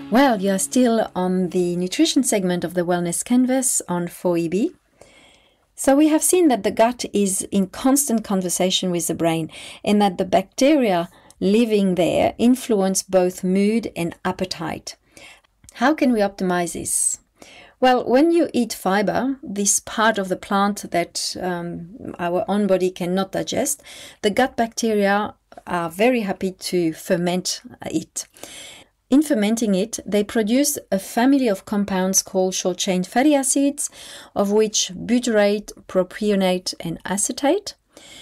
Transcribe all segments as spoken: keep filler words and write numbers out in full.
Well, you're still on the nutrition segment of the Wellness Canvas on four E B. So we have seen that the gut is in constant conversation with the brain and that the bacteria living there influence both mood and appetite. How can we optimize this? Well, when you eat fiber, this part of the plant that um, our own body cannot digest, the gut bacteria are very happy to ferment it. In fermenting it, they produce a family of compounds called short-chain fatty acids, of which butyrate, propionate, and acetate.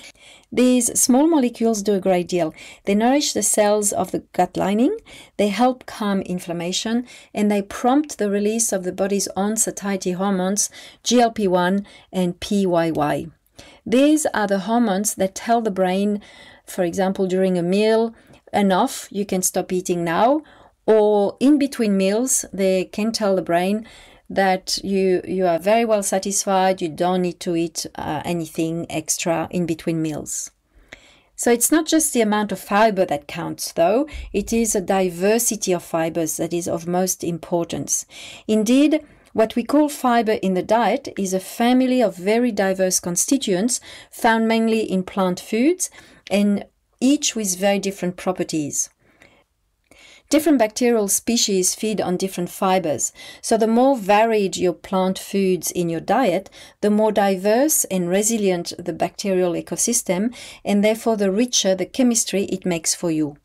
These small molecules do a great deal. They nourish the cells of the gut lining, they help calm inflammation, and they prompt the release of the body's own satiety hormones, G L P one and P Y Y. These are the hormones that tell the brain, for example, during a meal, enough, you can stop eating now, or in between meals, they can tell the brain that you, you are very well satisfied, you don't need to eat uh, anything extra in between meals. So it's not just the amount of fiber that counts, though, it is a diversity of fibers that is of most importance. Indeed, what we call fiber in the diet is a family of very diverse constituents found mainly in plant foods and each with very different properties. Different bacterial species feed on different fibers, so the more varied your plant foods in your diet, the more diverse and resilient the bacterial ecosystem, and therefore the richer the chemistry it makes for you.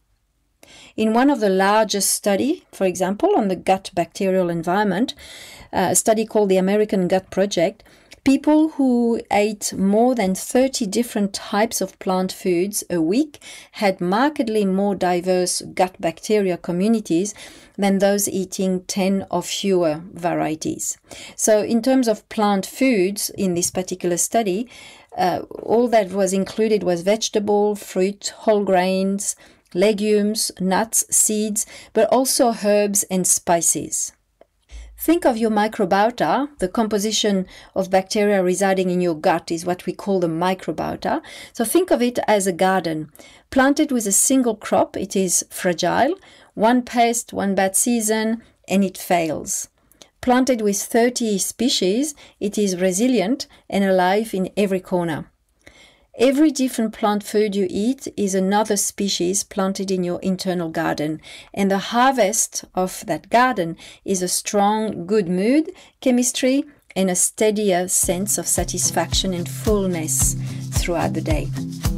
In one of the largest studies, for example, on the gut bacterial environment, a study called the American Gut Project, people who ate more than thirty different types of plant foods a week had markedly more diverse gut bacteria communities than those eating ten or fewer varieties. So in terms of plant foods in this particular study, uh, all that was included was vegetable, fruit, whole grains, legumes, nuts, seeds, but also herbs and spices. Think of your microbiota. The composition of bacteria residing in your gut is what we call the microbiota. So think of it as a garden. Planted with a single crop, it is fragile. One pest, one bad season, and it fails. Planted with thirty species, it is resilient and alive in every corner. Every different plant food you eat is another species planted in your internal garden, and the harvest of that garden is a strong, good mood, chemistry, and a steadier sense of satisfaction and fullness throughout the day.